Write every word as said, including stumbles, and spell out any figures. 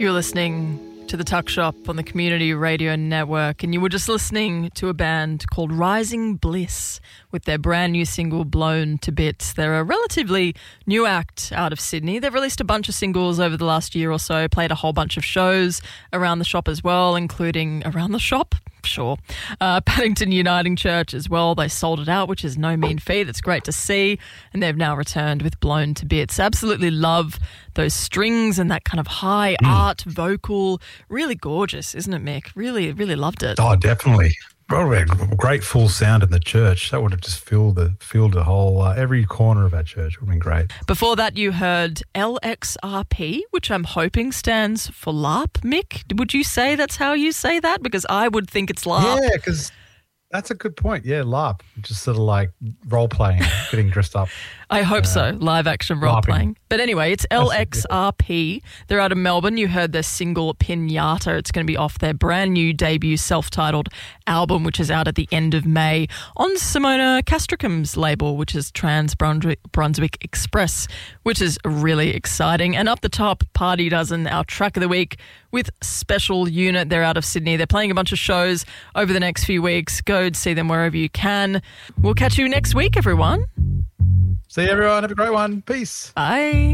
You're listening to The Tuck Shop on the Community Radio Network, and you were just listening to a band called Rising Bliss with their brand new single, Blown to Bits. They're a relatively new act out of Sydney. They've released a bunch of singles over the last year or so, played a whole bunch of shows around the shop as well, including around the shop, sure, uh, Paddington Uniting Church as well. They sold it out, which is no mean feat. It's great to see, and they've now returned with Blown to Bits. Absolutely love those strings and that kind of high mm. art vocal. Really gorgeous, isn't it, Mick? Really, really loved it. Oh, definitely. Probably a great full sound in the church. That would have just filled the filled the whole uh, every corner of our church. Would have been great. Before that, you heard L X R P, which I'm hoping stands for LARP. Mick, would you say that's how you say that? Because I would think it's LARP. Yeah, because that's a good point. Yeah, LARP, just sort of like role playing, getting dressed up. I hope uh, so, live action role playing. But anyway, it's L X R P. They're out of Melbourne. You heard their single Pinata. It's going to be off their brand new debut self-titled album, which is out at the end of May on Simona Castricum's label, which is Trans Brunswick Express, which is really exciting. And up the top, Party Dozen, our track of the week with Special Unit. They're out of Sydney. They're playing a bunch of shows over the next few weeks. Go see them wherever you can. We'll catch you next week, everyone. See you, everyone. Have a great one. Peace. Bye.